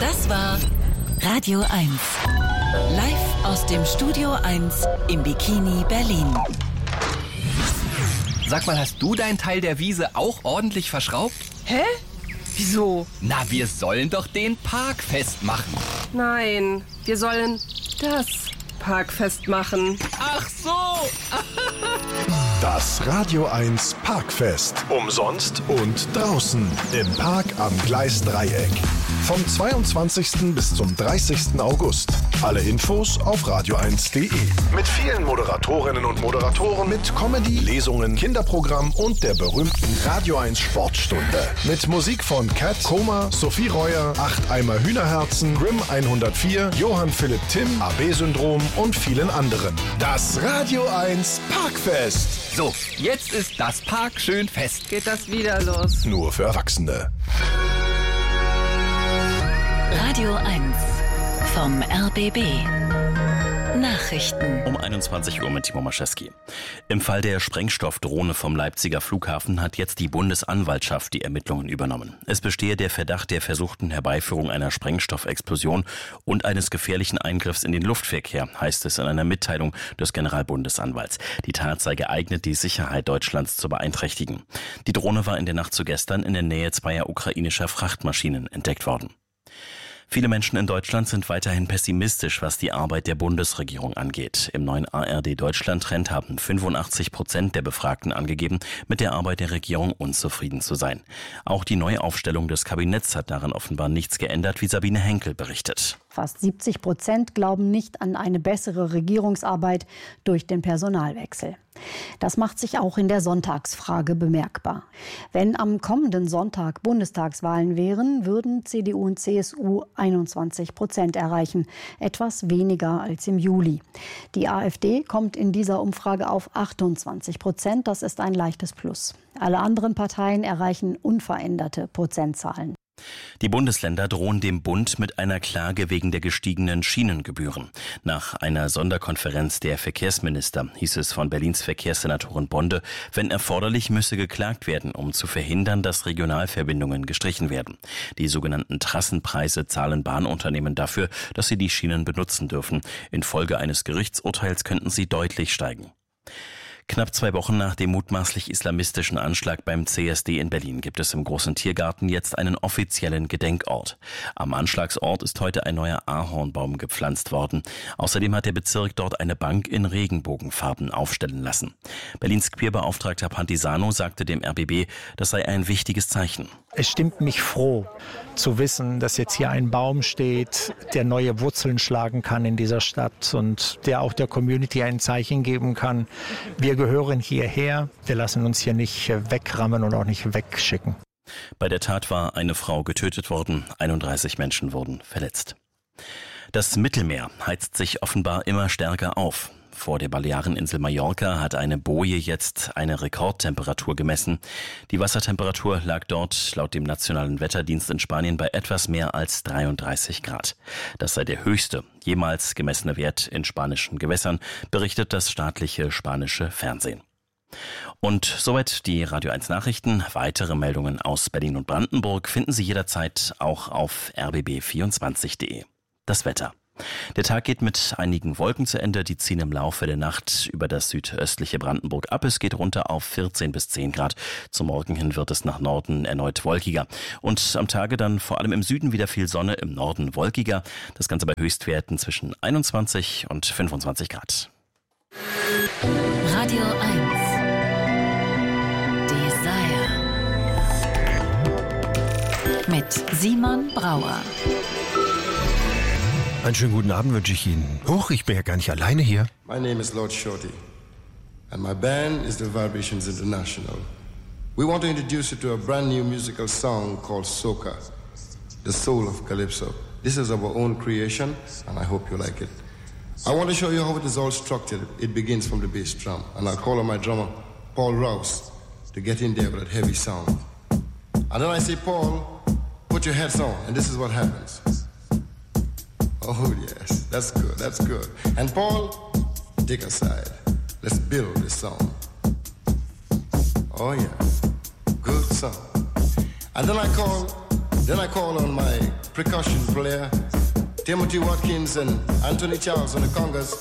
Das war Radio 1. Live aus dem Studio 1 im Bikini Berlin. Sag mal, hast du deinen Teil der Wiese auch ordentlich verschraubt? Hä? Wieso? Na, wir sollen doch den Park festmachen. Nein, wir sollen das Parkfest machen. Ach so! Das Radio 1 Parkfest. Umsonst und draußen im Park am Gleisdreieck. Vom 22. bis zum 30. August. Alle Infos auf radio1.de. Mit vielen Moderatorinnen und Moderatoren, mit Comedy, Lesungen, Kinderprogramm und der berühmten Radio 1 Sportstunde. Mit Musik von Cat, Koma, Sophie Reuer, 8 Eimer Hühnerherzen, Grimm 104, Johann Philipp Timm, AB-Syndrom und vielen anderen. Das Radio 1 Parkfest. So, jetzt ist das Park schön fest. Geht das wieder los? Nur für Erwachsene. Radio 1 vom RBB. Nachrichten. Um 21 Uhr mit Timo Maschewski. Im Fall der Sprengstoffdrohne vom Leipziger Flughafen hat jetzt die Bundesanwaltschaft die Ermittlungen übernommen. Es bestehe der Verdacht der versuchten Herbeiführung einer Sprengstoffexplosion und eines gefährlichen Eingriffs in den Luftverkehr, heißt es in einer Mitteilung des Generalbundesanwalts. Die Tat sei geeignet, die Sicherheit Deutschlands zu beeinträchtigen. Die Drohne war in der Nacht zu gestern in der Nähe zweier ukrainischer Frachtmaschinen entdeckt worden. Viele Menschen in Deutschland sind weiterhin pessimistisch, was die Arbeit der Bundesregierung angeht. Im neuen ARD-Deutschland-Trend haben 85% der Befragten angegeben, mit der Arbeit der Regierung unzufrieden zu sein. Auch die Neuaufstellung des Kabinetts hat daran offenbar nichts geändert, wie Sabine Henkel berichtet. Fast 70% glauben nicht an eine bessere Regierungsarbeit durch den Personalwechsel. Das macht sich auch in der Sonntagsfrage bemerkbar. Wenn am kommenden Sonntag Bundestagswahlen wären, würden CDU und CSU 21% erreichen, etwas weniger als im Juli. Die AfD kommt in dieser Umfrage auf 28%, das ist ein leichtes Plus. Alle anderen Parteien erreichen unveränderte Prozentzahlen. Die Bundesländer drohen dem Bund mit einer Klage wegen der gestiegenen Schienengebühren. Nach einer Sonderkonferenz der Verkehrsminister hieß es von Berlins Verkehrssenatorin Bonde, wenn erforderlich, müsse geklagt werden, um zu verhindern, dass Regionalverbindungen gestrichen werden. Die sogenannten Trassenpreise zahlen Bahnunternehmen dafür, dass sie die Schienen benutzen dürfen. Infolge eines Gerichtsurteils könnten sie deutlich steigen. Knapp 2 Wochen nach dem mutmaßlich islamistischen Anschlag beim CSD in Berlin gibt es im Großen Tiergarten jetzt einen offiziellen Gedenkort. Am Anschlagsort ist heute ein neuer Ahornbaum gepflanzt worden. Außerdem hat der Bezirk dort eine Bank in Regenbogenfarben aufstellen lassen. Berlins Queerbeauftragter Pantisano sagte dem RBB, das sei ein wichtiges Zeichen. Es stimmt mich froh zu wissen, dass jetzt hier ein Baum steht, der neue Wurzeln schlagen kann in dieser Stadt und der auch der Community ein Zeichen geben kann. Wir gehören hierher, wir lassen uns hier nicht wegrammen und auch nicht wegschicken. Bei der Tat war eine Frau getötet worden, 31 Menschen wurden verletzt. Das Mittelmeer heizt sich offenbar immer stärker auf. Vor der Baleareninsel Mallorca hat eine Boje jetzt eine Rekordtemperatur gemessen. Die Wassertemperatur lag dort laut dem Nationalen Wetterdienst in Spanien bei etwas mehr als 33 Grad. Das sei der höchste jemals gemessene Wert in spanischen Gewässern, berichtet das staatliche spanische Fernsehen. Und soweit die Radio 1 Nachrichten. Weitere Meldungen aus Berlin und Brandenburg finden Sie jederzeit auch auf rbb24.de. Das Wetter. Der Tag geht mit einigen Wolken zu Ende, die ziehen im Laufe der Nacht über das südöstliche Brandenburg ab. Es geht runter auf 14 bis 10 Grad. Zum Morgen hin wird es nach Norden erneut wolkiger. Und am Tage dann vor allem im Süden wieder viel Sonne, im Norden wolkiger. Das Ganze bei Höchstwerten zwischen 21 und 25 Grad. Radio 1 Desire mit Simon Brauer. Einen schönen guten Abend wünsche ich Ihnen. Huch, ich bin ja gar nicht alleine hier. My name is Lord Shorty, and my band is the Vibrations International. We want to introduce you to a brand new musical song called Soca, the soul of Calypso. This is our own creation, and I hope you like it. I want to show you how it is all structured. It begins from the bass drum, and I'll call on my drummer, Paul Rouse, to get in there with that heavy sound. And then I say, Paul, put your heads on, and this is what happens. Oh yes, that's good, that's good. And Paul, take a side. Let's build this song. Oh yeah, good song. And then I call Then I call on my percussion player, Timothy Watkins and Anthony Charles on the congas.